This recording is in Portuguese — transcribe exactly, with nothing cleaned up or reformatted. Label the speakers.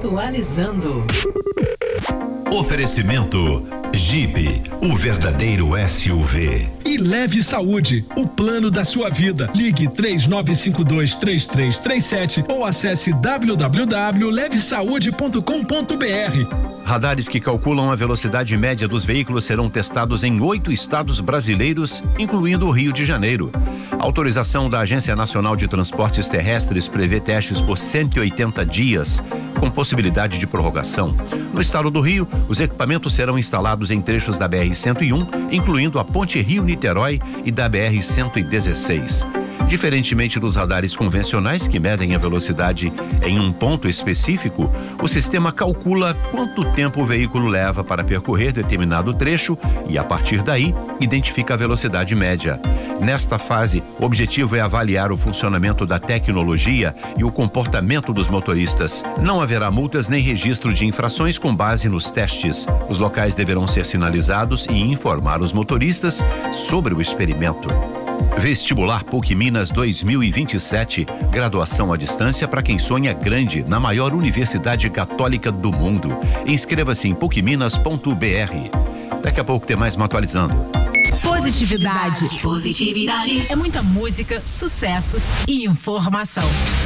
Speaker 1: Atualizando.
Speaker 2: Oferecimento Jeep, o verdadeiro S U V.
Speaker 3: E Leve Saúde, o plano da sua vida. Ligue três nove cinco dois, três três três sete ou acesse w w w ponto leve saúde ponto com ponto b r.
Speaker 4: Radares que calculam a velocidade média dos veículos serão testados em oito estados brasileiros, incluindo o Rio de Janeiro. A autorização da Agência Nacional de Transportes Terrestres prevê testes por cento e oitenta dias, com possibilidade de prorrogação. No estado do Rio, os equipamentos serão instalados em trechos da B R cento e um, incluindo a Ponte Rio-Niterói e da B R cento e dezesseis. Diferentemente dos radares convencionais que medem a velocidade em um ponto específico, o sistema calcula quanto tempo o veículo leva para percorrer determinado trecho e, a partir daí, identifica a velocidade média. Nesta fase, o objetivo é avaliar o funcionamento da tecnologia e o comportamento dos motoristas. Não haverá multas nem registro de infrações com base nos testes. Os locais deverão ser sinalizados e informar os motoristas sobre o experimento. Vestibular PUC Minas dois mil e vinte e sete, graduação à distância para quem sonha grande na maior universidade católica do mundo. Inscreva-se em puc minas ponto b r. Daqui a pouco tem mais uma atualizando.
Speaker 1: Positividade. Positividade. É muita música, sucessos e informação.